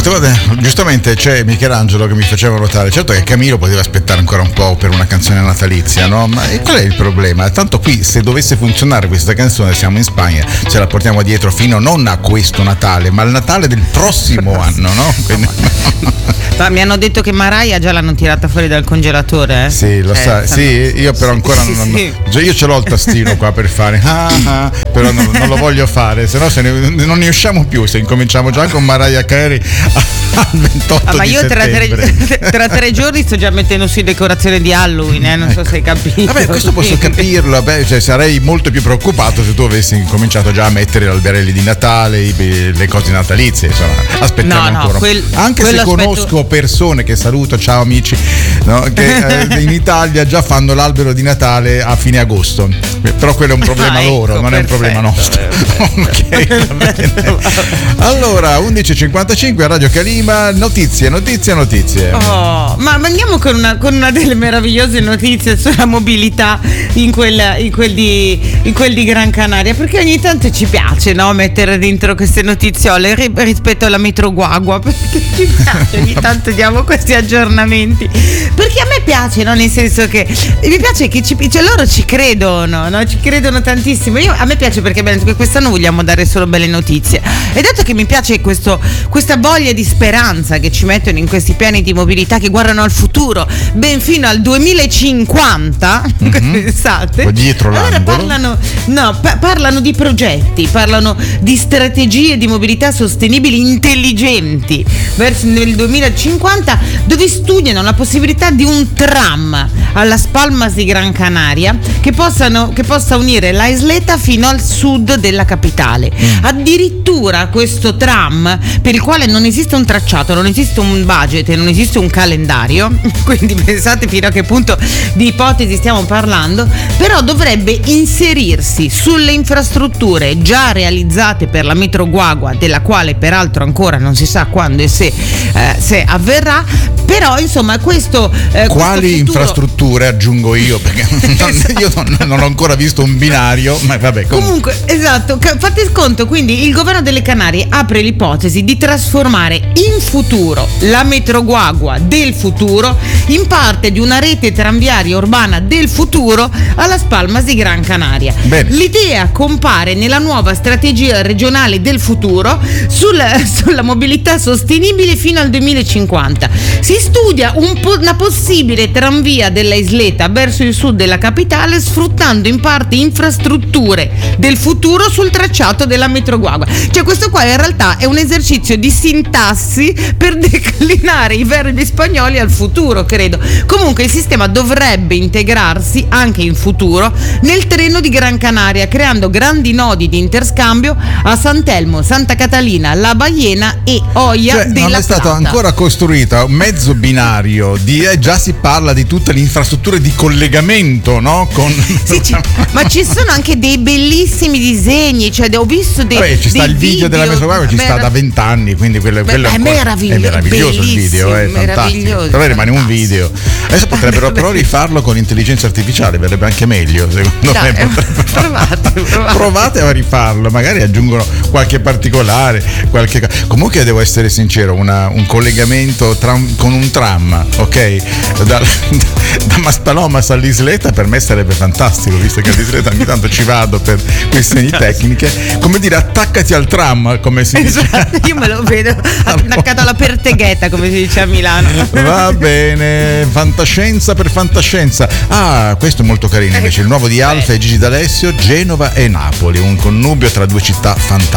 giustamente c'è Michelangelo che mi faceva notare, certo che Camilo poteva aspettare ancora un po' per una canzone natalizia, no? Ma qual è il problema? Tanto qui, se dovesse funzionare questa canzone, siamo in Spagna, ce la portiamo dietro fino non a questo Natale, ma al Natale del prossimo anno, no? Quindi... Ma mi hanno detto che Mariah già l'hanno tirata fuori dal congelatore, eh? Sì, lo sa, sì, io però ancora cioè io ce l'ho il tastino qua per fare, però non lo voglio fare, se no non ne usciamo più se incominciamo già con Mariah Carey al 28 ma di io settembre. tra 3 giorni sto già mettendo su decorazione di Halloween, non so se hai capito. Vabbè, questo posso capirlo, cioè, sarei molto più preoccupato se tu avessi incominciato già a mettere gli alberelli di Natale, le cose natalizie, insomma, aspettiamo ancora. Anche se conosco persone che saluto, ciao amici, no, che in Italia già fanno l'albero di Natale a fine agosto, però quello è un problema loro, non è un problema nostro. Ok, va bene. Allora, 11.55 a Radio Calima, notizie. Oh, ma andiamo con una delle meravigliose notizie sulla mobilità in quel di Gran Canaria, perché ogni tanto ci piace, no, mettere dentro queste notiziole rispetto alla metro Guagua, perché ci piace, ogni tanto diamo questi aggiornamenti, perché a me piace, no, nel senso che mi piace che cioè loro ci credono, no? Ci credono tantissimo. A me piace perché quest'anno vogliamo dare solo belle notizie, e dato che mi piace questa voglia di speranza che ci mettono in questi piani di mobilità che guardano al futuro ben fino al 2050, pensate, dietro allora parlano di progetti, parlano di strategie di mobilità sostenibili intelligenti verso nel 2050, dove studiano la possibilità di un tram alla Palmas di Gran Canaria che possa unire la Isleta fino al sud della capitale. Addirittura questo tram, per il quale non esiste un tracciato, non esiste un budget e non esiste un calendario, quindi pensate fino a che punto di ipotesi stiamo parlando, però dovrebbe inserirsi sulle infrastrutture già realizzate per la metro Guagua, della quale peraltro ancora non si sa quando e se avverrà, però insomma questo quali infrastrutture, aggiungo io, perché io non ho ancora visto un binario, ma vabbè, comunque esatto, fate conto, quindi il governo delle Canarie apre l'ipotesi di trasformare in futuro la metro Guagua del futuro in parte di una rete tranviaria urbana del futuro alla Palmas di Gran Canaria. Bene. L'idea compare nella nuova strategia regionale del futuro sulla mobilità sostenibile fino al 2050. Si studia una possibile tranvia della Isleta verso il sud della capitale, sfruttando in parte infrastrutture del futuro sul tracciato della metro Guagua. Cioè questo qua in realtà è un esercizio di sintassi per declinare i verbi spagnoli al futuro, credo. Comunque il sistema dovrebbe integrarsi anche in futuro nel treno di Gran Canaria, creando grandi nodi di interscambio a Sant'Elmo, Santa Catalina, La Baiena e Oia della non è stato Plata. Ancora costruito un mezzo binario, già si parla di tutte le infrastrutture di collegamento, no? Ma ci sono anche dei bellissimi disegni, cioè ho visto ci sta il video della metro Guagua, ci sta da 20 anni, quindi quello è meraviglioso il video, è fantastico. Però rimane un video. Adesso potrebbero però rifarlo con intelligenza artificiale, verrebbe anche meglio, secondo me. Provate a rifarlo, magari aggiungono qualche particolare, comunque devo essere sincero, un collegamento con un tram, ok, da Maspalomas all'Isleta per me sarebbe fantastico, visto che all'Isleta ogni tanto ci vado per questioni tecniche, come dire, attaccati al tram, come si dice. Io me lo vedo attaccato alla perteghetta, come si dice a Milano. Va bene, fantascienza per fantascienza. Questo è molto carino invece, il nuovo di Alfa e Gigi D'Alessio, Genova e Napoli, un connubio tra due città fantastiche.